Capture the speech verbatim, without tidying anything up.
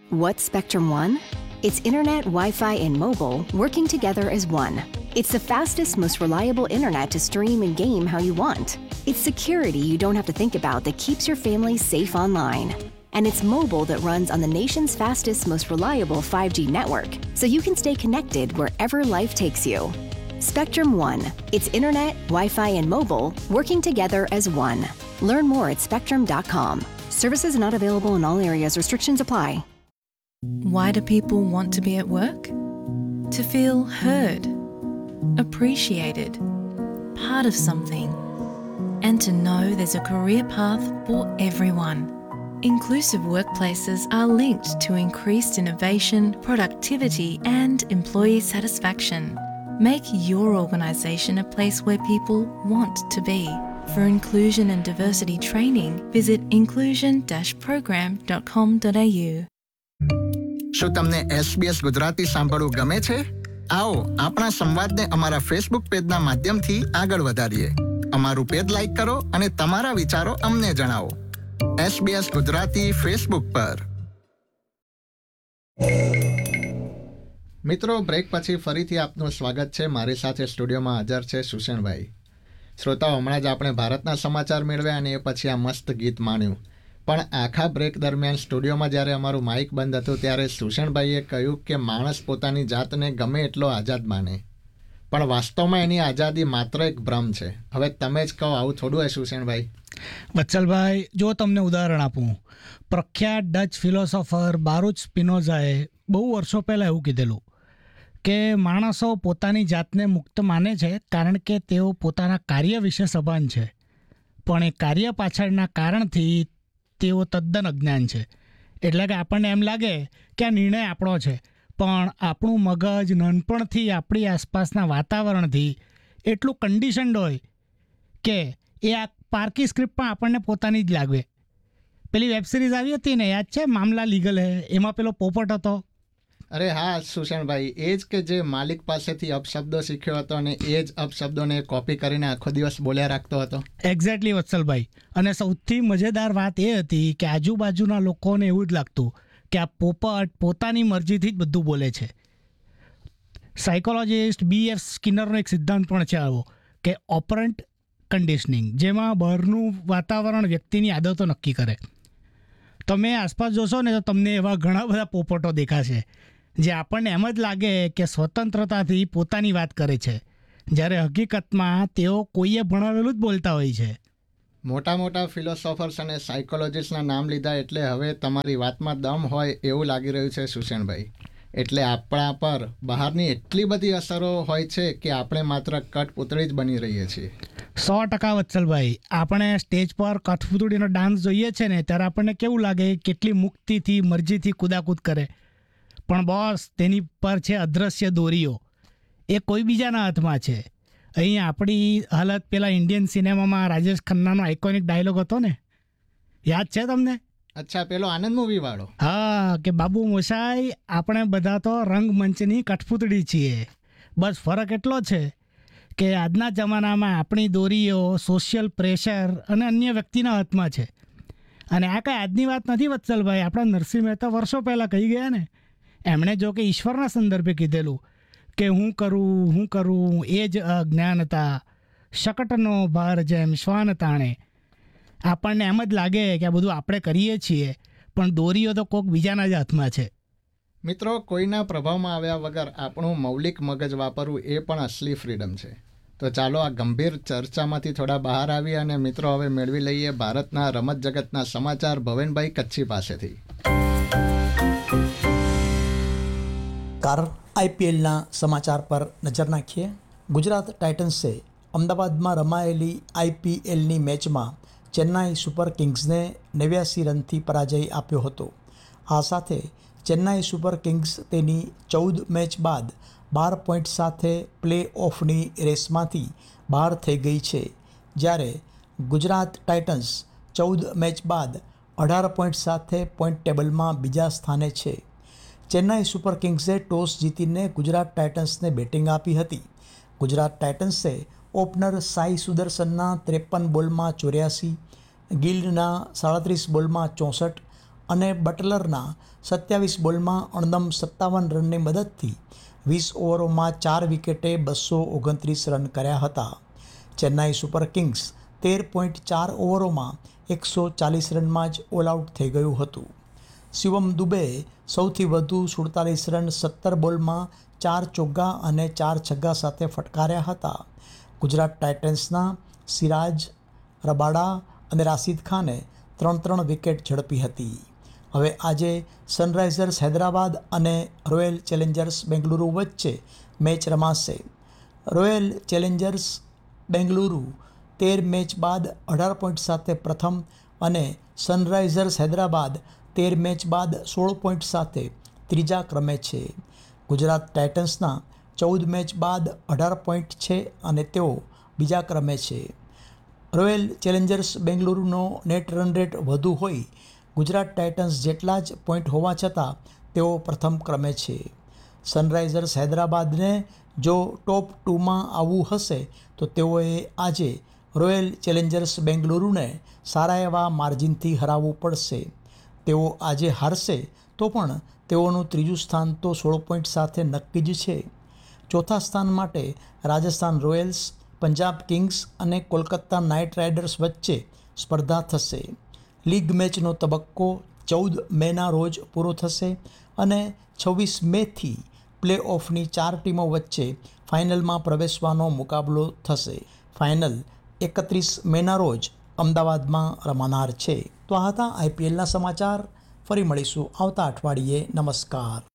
What's Spectrum One? It's internet, Wi-Fi, and mobile working together as one. It's the fastest, most reliable internet to stream and game how you want. It's security you don't have to think about that keeps your family safe online. And it's mobile that runs on the nation's fastest, most reliable five G network, so you can stay connected wherever life takes you. Spectrum One. It's internet, Wi-Fi, and mobile working together as one. Learn more at spectrum dot com. Services not available in all areas. Restrictions apply. Why do people want to be at work? To feel heard, appreciated, part of something, and to know there's a career path for everyone. Inclusive workplaces are linked to increased innovation, productivity, and employee satisfaction. Make your organisation a place where people want to be. For inclusion and diversity training, visit inclusion dash program dot com dot a u. શું તમને SBS Gujarati સાંભળવું ગમે છે? આવો આપણા સંવાદને અમારા Facebook પેજના માધ્યમથી આગળ વધારીએ. અમારું પેજ લાઈક કરો અને તમારા વિચારો અમને જણાવો. એસબીએસ ગુજરાતી ફેસબુક પર. મિત્રો, બ્રેક પછી ફરીથી આપનું સ્વાગત છે. મારી સાથે સ્ટુડિયોમાં હાજર છે સુષેણભાઈ. શ્રોતાઓ, હમણાં જ આપણે ભારતના સમાચાર મેળવ્યા અને એ પછી આ મસ્ત ગીત માણ્યું. પણ આખા બ્રેક દરમિયાન સ્ટુડિયોમાં જ્યારે અમારું માઇક બંધ હતું ત્યારે સુષેણભાઈએ કહ્યું કે માણસ પોતાની જાતને ગમે એટલો આઝાદ માને, પણ વાસ્તવમાં એની આઝાદી માત્ર એક ભ્રમ છે. હવે તમે જ કહો, આવું થોડું હોય સુષેણભાઈ? વત્સલભાઈ, જો તમને ઉદાહરણ આપું, પ્રખ્યાત ડચ ફિલોસોફર બારુચ સ્પિનોઝાએ બહુ વર્ષો પહેલાં એવું કીધેલું કે માણસો પોતાની જાતને મુક્ત માને છે કારણ કે તેઓ પોતાના કાર્ય વિશે સભાન છે, પણ એ કાર્ય પાછળના કારણથી તેઓ તદ્દન અજ્ઞાન છે. એટલે કે આપણને એમ લાગે કે આ નિર્ણય આપણો છે, પણ આપણું મગજ નાનપણથી આપણી આસપાસના વાતાવરણથી એટલું કન્ડિશન્ડ હોય કે એ આ પારકી સ્ક્રિપ્ટ પણ આપણને પોતાની જ લાગે. પેલી વેબ સિરીઝ આવી હતી ને, યાદ છે, મામલા લીગલ હે? એમાં પેલો પોપટ હતો. અરે હા સુષેણભાઈ, એ જ કે જે માલિક પાસેથી અપશબ્દો શીખ્યો હતો અને એ જ અપશબ્દોને કોપી કરીને આખો દિવસ બોલ્યા રાખતો હતો. એક્ઝેક્ટલી વત્સલભાઈ. અને સૌથી મજેદાર વાત એ હતી કે આજુબાજુના લોકોને એવું જ લાગતું કે આ પોપટ પોતાની મરજીથી જ બધું બોલે છે. સાયકોલોજિસ્ટ બી એફ સ્કિનરનો એક સિદ્ધાંત પણ છે આવો કે ઓપરન્ટ કન્ડિશનિંગ, જેમાં બહારનું વાતાવરણ વ્યક્તિની આદતો નક્કી કરે. તમે આસપાસ જોશો ને તો તમને એવા ઘણા બધા પોપટો દેખાશે જે આપણને એમ જ લાગે કે સ્વતંત્રતાથી પોતાની વાત કરે છે, જ્યારે હકીકતમાં તેઓ કોઈએ ભણાવેલું જ બોલતા હોય છે. મોટા મોટા ફિલોસોફર્સ અને સાયકોલોજિસ્ટના નામ લીધા એટલે હવે તમારી વાતમાં દમ હોય એવું લાગી રહ્યું છે સુષેણભાઈ. એટલે આપણા પર બહારની એટલી બધી અસરો હોય છે કે આપણે માત્ર કઠપૂતળી જ બની રહીએ છીએ. સો ટકા વત્સલભાઈ. આપણે સ્ટેજ પર કઠપૂતળીનો ડાન્સ જોઈએ છે ને ત્યારે આપણને કેવું લાગે, કેટલી મુક્તિથી મરજીથી કૂદાકૂદ કરે, પણ બોસ તેની પર છે અદૃશ્ય દોરીઓ. એ કોઈ બીજાના હાથમાં છે. અહીં આપણી હાલત પેલા ઇન્ડિયન સિનેમામાં રાજેશ ખન્નાનો આઇકોનિક ડાયલોગ હતો ને, યાદ છે તમને? અચ્છા, પેલો આનંદ મૂવી વાળો. હા, કે બાબુ મોશાઈ, આપણે બધા તો રંગમંચની કઠપૂતળી છીએ. બસ ફરક એટલો છે કે આજના જમાનામાં આપણી દોરીઓ સોશિયલ પ્રેશર અને અન્ય વ્યક્તિના હાથમાં છે. અને આ કાંઈ આજની વાત નથી વત્સલભાઈ. આપણા નરસિંહ મહેતા વર્ષો પહેલાં કહી ગયા ને. એમણે જો કે ઈશ્વરના સંદર્ભે કીધેલું કે હું કરું હું કરું એ જ અજ્ઞાનતા, શકટનો ભાર જેમ શ્વાન તાણે. આપણને એમ જ લાગે કે આ બધું આપણે કરીએ છીએ, પણ દોરીઓ તો કોઈક બીજાના જ હાથમાં છે. મિત્રો, કોઈના પ્રભાવમાં આવ્યા વગર આપણું મૌલિક મગજ વાપરવું એ પણ અસલી ફ્રીડમ છે. તો ચાલો આ ગંભીર ચર્ચામાંથી થોડા બહાર આવીએ અને મિત્રો હવે મેળવી લઈએ ભારતના રમત જગતના સમાચાર ભવેનભાઈ કચ્છી પાસેથી. કાર આઈપીએલના સમાચાર પર નજર નાખીએ. ગુજરાત ટાઇટન્સે અમદાવાદમાં રમાયેલી આઈપીએલની મેચમાં ચેન્નાઈ સુપર કિંગ્સને નેવ્યાસી રનથી પરાજય આપ્યો હતો. આ સાથે ચેન્નાઈ સુપર કિંગ્સ તેની ચૌદ મેચ બાદ બાર પોઈન્ટ સાથે પ્લે ઓફની રેસમાંથી બહાર થઈ ગઈ છે, જ્યારે ગુજરાત ટાઇટન્સ ચૌદ મેચ બાદ અઢાર પોઈન્ટ સાથે પોઈન્ટ ટેબલમાં બીજા સ્થાને છે. ચેન્નાઈ સુપર કિંગ્સે ટોસ જીતીને ગુજરાત ટાઇટન્સને બેટિંગ આપી હતી. ગુજરાત ટાઇટન્સે ઓપનર સાઈ સુદર્શનના ત્રેપન બોલમાં ચોર્યાસી, ગિલના સાડત્રીસ બોલમાં ચોસઠ અને બટલરના સત્યાવીસ બોલમાં અણનમ સત્તાવન રનની મદદથી વીસ ઓવરોમાં ચાર વિકેટે બસો ઓગણત્રીસ રન કર્યા હતા. ચેન્નાઈ સુપર કિંગ્સ તેર પોઈન્ટ ચાર ઓવરોમાં એકસો ચાલીસ રનમાં જ ઓલ આઉટ થઈ ગયું હતું. શિવમ દુબેએ સૌથી વધુ સુડતાલીસ રન સત્તર બોલમાં ચાર ચોગ્ગા અને ચાર છગ્ગા સાથે ફટકાર્યા હતા. ગુજરાત ટાઇટન્સના સિરાજ, રબાડા અને રાશિદ ખાને ત્રણ ત્રણ વિકેટ ઝડપી હતી. હવે આજે સનરાઇઝર્સ હૈદરાબાદ અને રોયલ ચેલેન્જર્સ બેંગલુરુ વચ્ચે મેચ રમાશે. રોયલ ચેલેન્જર્સ બેંગલુરુ તેર મેચ બાદ અઢાર પોઈન્ટ સાથે પ્રથમ અને સનરાઇઝર્સ હૈદરાબાદ તેર મેચ બાદ સોળ પોઈન્ટ સાથે ત્રીજા ક્રમે છે. ગુજરાત ટાઇટન્સના ચૌદ મેચ બાદ અઢાર પોઈન્ટ છે અને તેઓ બીજા ક્રમે છે. Royal Challengers બેંગલુરુનો net run rate વધુ હોય ગુજરાત ટાઇટન્સ જેટલા જ પોઈન્ટ હોવા છતાં તેઓ પ્રથમ ક્રમે છે. સનરાઇઝર્સ હૈદરાબાદને જો ટોપ ટુમાં આવવું હશે તો તેઓએ આજે રોયલ ચેલેન્જર્સ બેંગલુરુને સારા એવા માર્જિનથી હરાવવું પડશે. તેઓ આજે હારશે તો પણ તેઓનું ત્રીજું સ્થાન તો સોળ પોઈન્ટ સાથે નક્કી જ છે. ચોથા સ્થાન માટે રાજસ્થાન રોયલ્સ, પંજાબ કિંગ્સ અને કોલકાતા નાઇટ રાઇડર્સ વચ્ચે સ્પર્ધા થશે. લીગ મેચનો તબક્કો ચૌદ મેના રોજ પૂરો થશે અને છવ્વીસ મેથી પ્લે ઓફની ચાર ટીમો વચ્ચે ફાઇનલમાં પ્રવેશવાનો મુકાબલો થશે. ફાઇનલ એકત્રીસ મેના રોજ અમદાવાદમાં રમાનાર છે. તો આ હતા આઈપીએલના સમાચાર. ફરી મળીશું આવતા અઠવાડિયે. નમસ્કાર.